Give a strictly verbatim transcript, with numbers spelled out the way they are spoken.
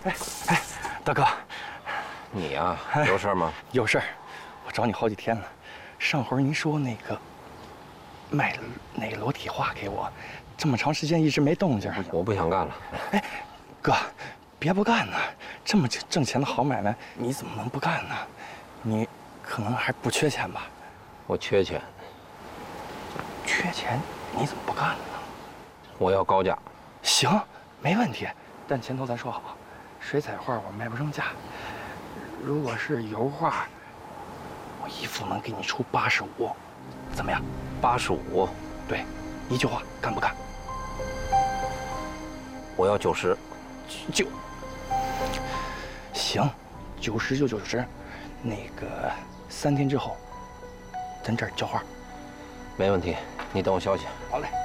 哎哎，大哥， 你呀，有事吗？ 有事儿，我找你好几天了。上回您说那个卖那个裸体画给我，这么长时间一直没动静。 我不想干了。 哎，哥，别不干呢，这么挣钱的好买卖，你怎么能不干呢？你可能还不缺钱吧？ 我缺钱。 缺钱，你怎么不干呢？ 我要高价。 行，没问题，但前头咱说好，水彩画我卖不上价。如果是油画，我一幅能给你出八十五，怎么样？ 八十五。 对，一句话，干不干？ 我要九十。 就行，九十就九十。那个三天之后，咱这儿交画。 没问题，你等我消息。 好嘞。